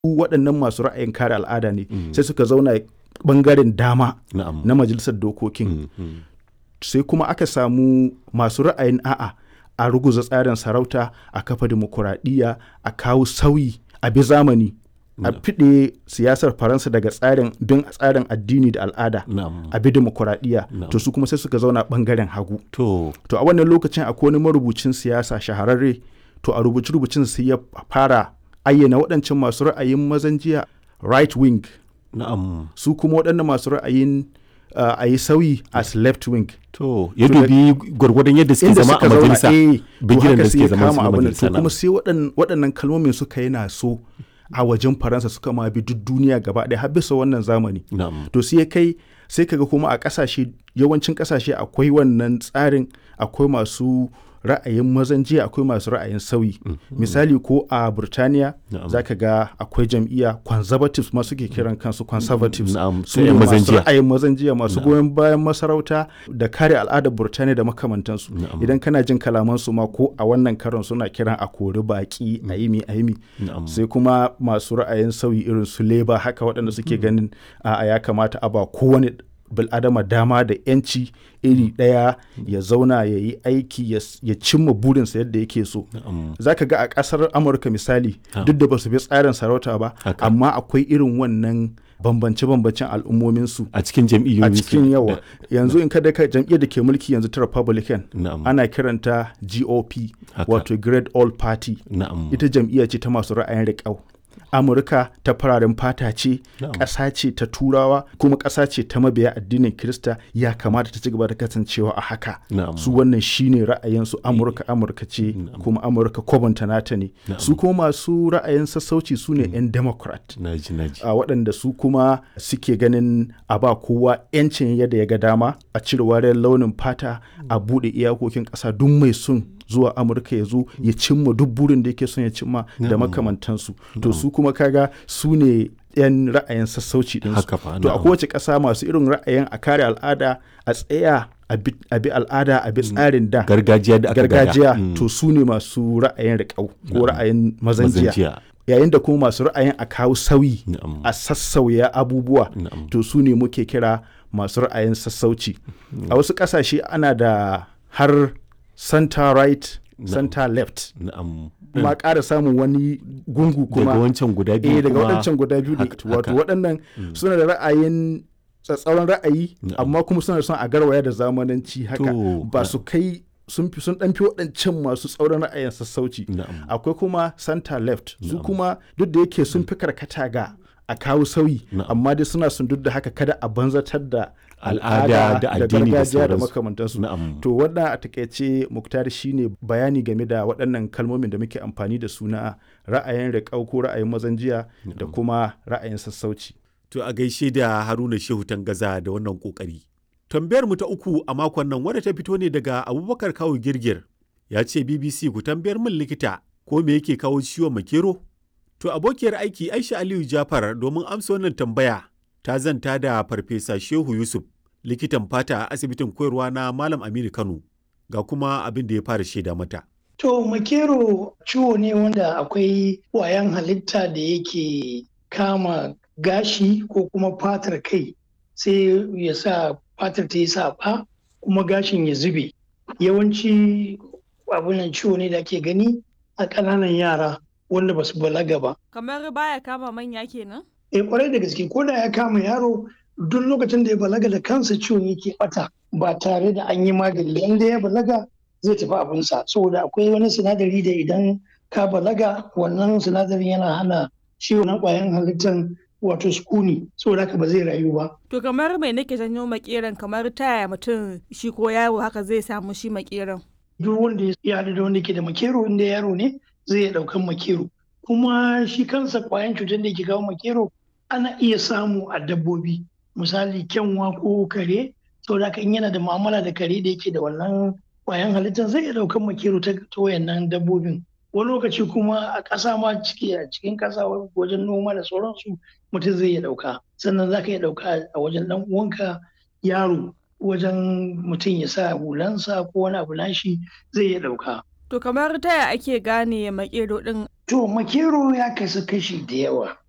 waɗannan masu ra'ayin kare al'ada ne sai suka zauna ɓangaren dama na majalisar dokokin. Sai kuma aka samu masu ra'ayin a'a a ruguza tsarin sarauta, a kafa dimokuraɗiyya, a kawo sauyi a bi zamani, a fiɗe siyasar Faransa daga bin tsarin addini da al'ada, a bi dimokuraɗiyya. To su kuma sai suka zauna ɓangaren hagu. To a wannan lokacin akwai wani marubucin siyasa shahararre, to a rubucin sai ya fara ayyana waɗancan masu ra'ayin mazan jiya right wing, su kuma waɗannan masu ra'ayin a yi sauyi as left wing. To ya dubi gwargwadon yadda suke zama a majalisa, bigiran da suke zama a majalisa. To kuma sai waɗannan kalmomin suka yana so a wajen Faransa, suka ma bi duk duniya gaba ɗaya har bisa wannan zamani. To sai kaga kuma a yawancin ƙasashe akwai wannan tsarin, akwai masu ra'ayin mazan jiya, akwai masu ra'ayin sauyi. Misali ko a Burtaniya za ka ga akwai jam'iyya conservatives ma suke kiran kansu conservatives, su ne masu ra'ayin mazan jiya, masu goyon bayan masarauta da kare al'adar Burtaniya da makamantansu. Idan kana jin kalamansu ma ko a wannan karon suna kiran a kori baki, a yi. Sai kuma masu ra'ayin sauyi irin su Labour, haka waɗanda suke ganin ya kamata a ba kowane bil'adama dama da yanci iri ɗaya ya zauna ya yi aiki ya cimma burinsa yadda yake so. Za ka ga a ƙasar Amurka misali, duk da ba su bi tsarin sarauta ba, amma akwai irin wannan bambance-bambancen al'ummominsu a cikin jam'iyyoyi, a cikin yawa. Yanzu in kada ka jam'iyyar da ke mulki yanzu ta Republican, ana kiranta GOP, wato Great All Party. Ita jam'iyya ce ta masu ra'ayin riƙau. Amurka ta fararen fata ce, ƙasa ce ta Turawa, kuma ƙasa ce ta mabiya addinin Kirista, ya kamata ta ci gaba da kasancewa a haka. Su wannan shine ra'ayinsu. Amurka ce, kuma Amurka kwabanta nata ne. Su kuma masu ra'ayin sassauci su ne 'yan Democrat, waɗanda su kuma suke ganin a ba kowa 'yancin yadda ya ga dama, a cire wariyar launin fata, a buɗe iyakokin ƙasa, duk mai son zuwa Amurka ya zo ya cimma duk burin da yake son ya cimma da makamantansu. To su kuma kaga su ne 'yan ra'ayin sassauci ɗinsu. To a kowace ƙasa masu irin ra'ayin a kare al'ada, a tsaya a bi al'ada, a bi tsarin da gargajiya, to su ne masu ra'ayin riƙau ko ra'ayin mazan jiya. Yayin da kuma masu ra'ayin a kawo sauyi, a sassauya abubuwa, to su ne muke kira masu ra'ayin sassauci. A wasu ƙasashe ana da har center right, center left. Ma ƙara samun wani gungu kuma daga wancan guda biyu, daga waɗancan guda biyu. Wato waɗannan suna da ra'ayin tsatsauran ra'ayi, amma kuma suna son a garwaya da zamananci haka, ba su kai sun ɗan fi waɗancan masu tsauran ra'ayin sassauci. Akwai kuma center left, su kuma duk da yake sun fi karkata ga a kawo sauyi, amma dai suna son duk da haka kada a banzatar da al'ada da gargajiya da makamantansu. To wannan a takaice, Muktar, shine bayani game da waɗannan kalmomin da muke amfani da su na ra'ayin riƙau ko ra'ayin mazan jiya da kuma ra'ayin sassauci. To a gaishe da Haruna Shehu Tangaza da wannan kokari. Tambayar mu ta uku a makon nan wadda ta fito ne daga Abubakar Kawu Girgir. Ya ce BBC ku tambayar min likita ko me yake kawo ciwon makero? To abokiyar aiki Aisha Aliyu Jafar domin amsa wannan tambaya ta zanta da Farfesa Shehu Yusuf, likitan fata a asibitin koyarwa na Malam Aminu Kano, ga kuma abin da ya fara shaida mata. To makero ciwo ne wanda akwai ƙwayan halitta da yake kama gashi ko kuma fatar kai, sai ya sa fatar ta yi saɓa kuma gashin ya zube. Yawanci abunan ciwo ne da ake gani a ƙananan yara wanda ba su balaga ba. Kamar baya kama manya kenan? Kwarai da gaske, ko da ya kama yaro, duk lokacin da ya balaga da kansa ciwon yake bata ba tare da an yi magani. Inda ya balaga zai tafi abinsa, saboda akwai wani sinadari da idan ka balaga, wannan sinadarin yana hana ciwon na ƙwayan halittar wato sukuni, saboda haka ba zai rayu ba. To kamar mai nake janyo makeran, kamar ta yaya mutum shi ko yaro haka zai samu shi makeran? Duk wanda ya haɗu da wanda ke da makero, inda yaro ne zai iya ɗaukan makero. Kuma shi kansa ƙwayan cutar da ke kawo makero ana iya samu a dabbobi, misali kyanwa ko kare, saboda haka in yana da mu'amala da kare da yake da wannan ƙwayan halittar zai iya ɗaukan makero ta wayannan dabbobin. Wani lokaci kuma a ƙasa ma a cikin ƙasa wajen noma da sauransu mutum zai iya ɗauka. Sannan za ka iya ɗauka a wajen ɗan uwanka yaro, wajen mutum ya sa hulansa ko wani abu nashi zai iya ɗauka. To kamar ta yaya ake gane makero ɗin? To makero ya kasu kashi da yawa.